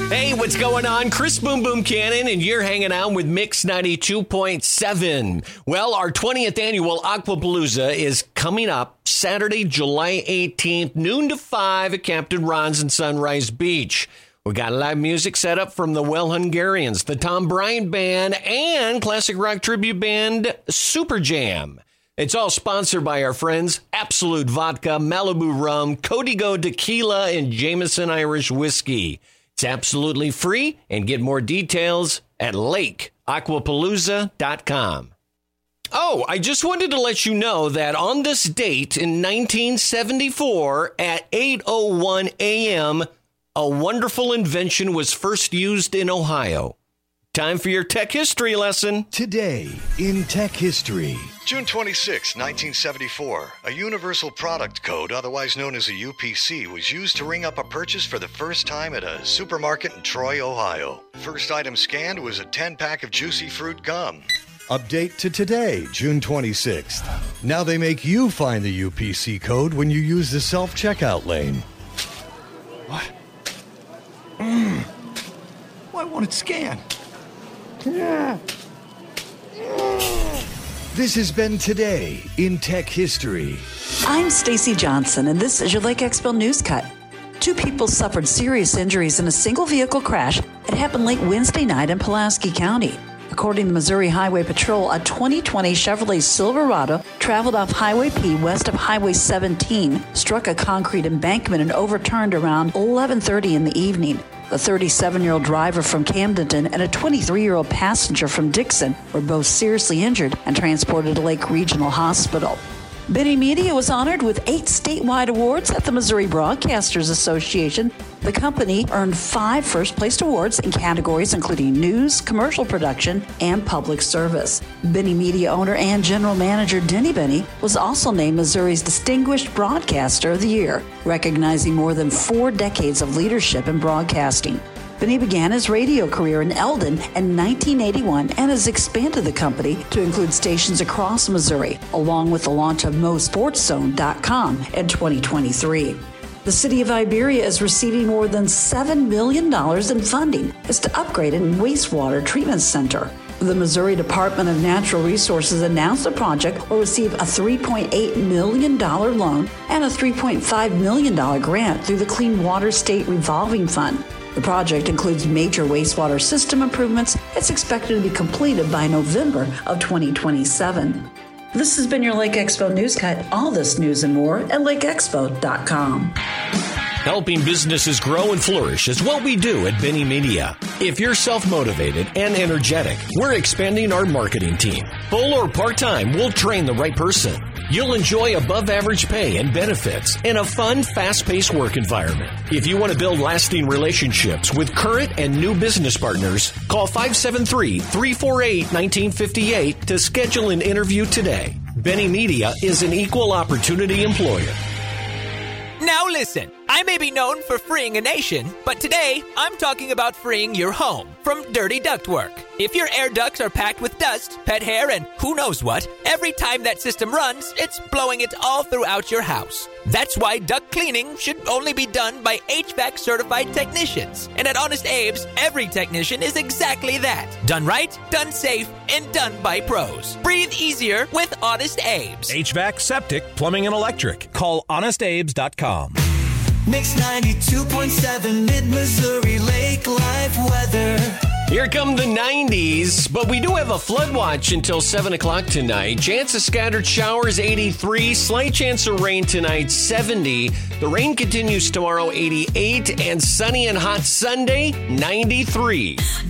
Hey, what's going on? Chris Boom Boom Cannon, and you're hanging out with Mix 92.7. Well, our 20th annual Aquapalooza is coming up Saturday, July 18th, noon to 5 at Captain Ron's in Sunrise Beach. We got live music set up from the Well Hungarians, the Tom Bryant Band, and classic rock tribute band Super Jam. It's all sponsored by our friends Absolute Vodka, Malibu Rum, Código Tequila, and Jameson Irish Whiskey. It's absolutely free, and get more details at lakeaquapalooza.com. Oh, I just wanted to let you know that on this date in 1974 at 8:01 a.m., a wonderful invention was first used in Ohio. Time for your tech history lesson. Today in tech history. June 26, 1974, a Universal Product Code, otherwise known as a UPC, was used to ring up a purchase for the first time at a supermarket in Troy, Ohio. First item scanned was a 10-pack of Juicy Fruit gum. Update to today, June 26th. Now they make you find the UPC code when you use the self-checkout lane. What? Why won't it scan? This has been Today in Tech History. I'm Stacy Johnson, and this is your Lake Expo News Cut. 2 people suffered serious injuries in a single vehicle crash that happened late Wednesday night in Pulaski County. According to Missouri Highway Patrol, a 2020 Chevrolet Silverado traveled off Highway P west of Highway 17, struck a concrete embankment, and overturned around 11:30 in the evening. The 37-year-old driver from Camdenton and a 23-year-old passenger from Dixon were both seriously injured and transported to Lake Regional Hospital. Benny Media was honored with 8 statewide awards at the Missouri Broadcasters Association. The company earned 5 first-place awards in categories including news, commercial production, and public service. Benny Media owner and general manager Denny Benny was also named Missouri's Distinguished Broadcaster of the Year, recognizing more than 4 decades of leadership in broadcasting. Benny began his radio career in Eldon in 1981 and has expanded the company to include stations across Missouri, along with the launch of MoSportsZone.com in 2023. The city of Iberia is receiving more than $7 million in funding. It's to upgrade a wastewater treatment center. The Missouri Department of Natural Resources announced the project will receive a $3.8 million loan and a $3.5 million grant through the Clean Water State Revolving Fund. The project includes major wastewater system improvements. It's expected to be completed by November of 2027. This has been your Lake Expo News Cut. All this news and more at lakeexpo.com. Helping businesses grow and flourish is what we do at Benny Media. If you're self-motivated and energetic, we're expanding our marketing team. Full or part-time, we'll train the right person. You'll enjoy above-average pay and benefits in a fun, fast-paced work environment. If you want to build lasting relationships with current and new business partners, call 573-348-1958 to schedule an interview today. Benny Media is an equal opportunity employer. Now listen, I may be known for freeing a nation, but today I'm talking about freeing your home from dirty ductwork. If your air ducts are packed with dust, pet hair, and who knows what, every time that system runs, it's blowing it all throughout your house. That's why duct cleaning should only be done by HVAC certified technicians. And at Honest Abe's, every technician is exactly that. Done right, done safe, and done by pros. Breathe easier with Honest Abe's. HVAC, septic, plumbing, and electric. Call HonestAbes.com. Mix 92.7 Mid-Missouri Lake Life weather. Here come the 90s, but we do have a flood watch until 7 o'clock tonight. Chance of scattered showers, 83. Slight chance of rain tonight, 70. The rain continues tomorrow, 88. And sunny and hot Sunday, 93.